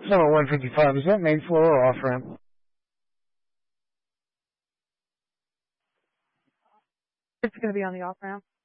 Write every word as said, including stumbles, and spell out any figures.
number one fifty-five, is that main floor or off-ramp? It's going to be on the off-ramp.